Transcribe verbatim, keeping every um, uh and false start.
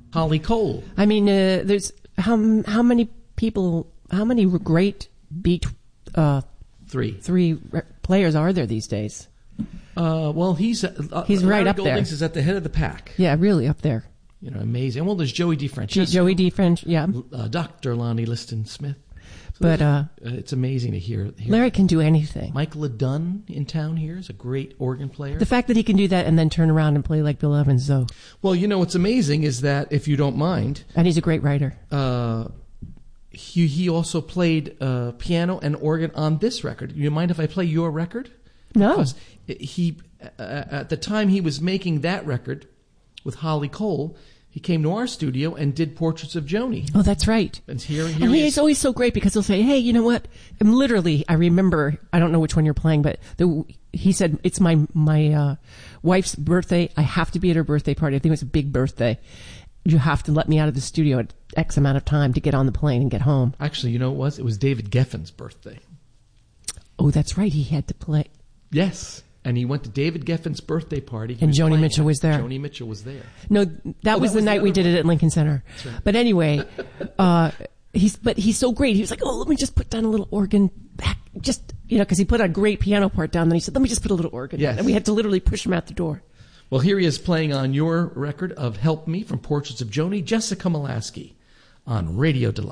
Holly Cole. I mean, uh, there's how how many people, how many great beat uh, Three. three re- players are there these days? Uh, well, he's uh, he's right Larry up there. Goldings is at the head of the pack. Yeah, really up there. You know, amazing. Well, there's Joey DeFrancesco. Joey DeFranc, yeah. Uh, Doctor Lonnie Liston Smith. So but uh, uh, it's amazing to hear, hear. Larry can do anything. Michael Dunn in town here is a great organ player. The fact that he can do that and then turn around and play like Bill Evans, though. Well, you know what's amazing is that, if you don't mind, and he's a great writer. Uh, he he also played uh, piano and organ on this record. You mind if I play your record? No. Because he uh, at the time he was making that record with Holly Cole, he came to our studio and did Portraits of Joni. Oh, that's right. And here, here and he he's is. always so great because he'll say, hey, you know what? And literally, I remember, I don't know which one you're playing, but the, he said, it's my, my, uh, wife's birthday. I have to be at her birthday party. I think it was a big birthday. You have to let me out of the studio at X amount of time to get on the plane and get home. Actually, you know what it was? It was David Geffen's birthday. Oh, that's right. He had to play. Yes. And he went to David Geffen's birthday party. He and was Joni Mitchell was there. Joni Mitchell was there. No, that oh, was that the was night the we did one. it at Lincoln Center. Right. But anyway, uh, he's, but he's so great. He was like, oh, let me just put down a little organ back. Just, you know, cause he put a great piano part down. Then he said, let me just put a little organ yes. down. And we had to literally push him out the door. Well, here he is playing on your record of Help Me from Portraits of Joni, Jessica Molaskey on Radio Delight.